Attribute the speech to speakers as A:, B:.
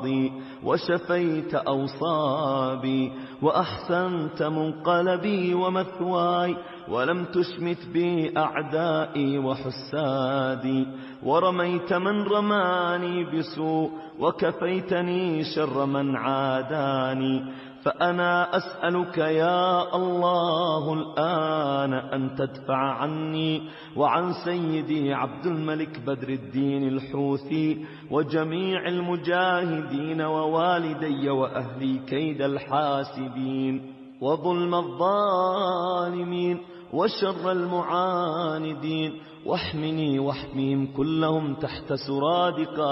A: ماضي وشفيت أوصابي وأحسنت منقلبي ومثواي ولم تشمت بي أعدائي وحسادي ورميت من رماني بسوء وكفيتني شر من عاداني فأنا أسألك يا الله الآن أن تدفع عني وعن سيدي عبد الملك بدر الدين الحوثي وجميع المجاهدين ووالدي وأهلي كيد الحاسدين وظلم الظالمين وشر المعاندين واحمني واحميهم كلهم تحت سرادك